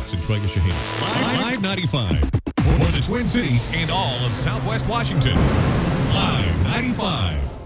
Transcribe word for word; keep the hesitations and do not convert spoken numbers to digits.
Fox and Troy Shaheen. Live ninety-five for the Twin Cities and all of Southwest Washington. Live ninety-five.